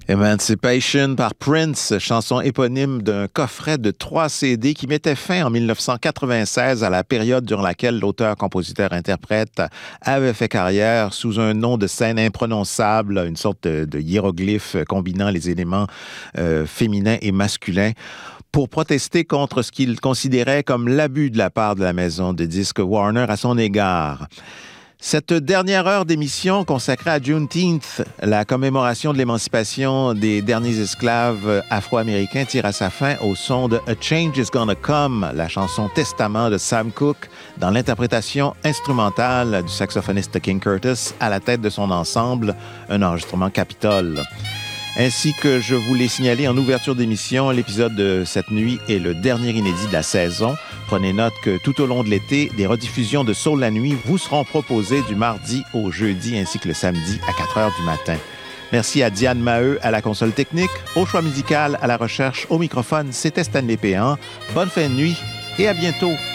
Emancipation par Prince, chanson éponyme d'un coffret de 3 CD qui mettait fin en 1996 à la période durant laquelle l'auteur-compositeur-interprète avait fait carrière sous un nom de scène imprononçable, une sorte de hiéroglyphe combinant les éléments féminins et masculins, pour protester contre ce qu'il considérait comme l'abus de la part de la maison de disques Warner à son égard. Cette dernière heure d'émission consacrée à Juneteenth, la commémoration de l'émancipation des derniers esclaves afro-américains, tire à sa fin au son de A Change Is Gonna Come, la chanson Testament de Sam Cooke, dans l'interprétation instrumentale du saxophoniste King Curtis à la tête de son ensemble, un enregistrement Capitol. Ainsi que je vous l'ai signalé en ouverture d'émission, l'épisode de cette nuit est le dernier inédit de la saison. Prenez note que tout au long de l'été, des rediffusions de Soul la nuit vous seront proposées du mardi au jeudi ainsi que le samedi à 4 heures du matin. Merci à Diane Maheu à la console technique, au choix musical, à la recherche, au microphone. C'était Stanley Péan. Bonne fin de nuit et à bientôt.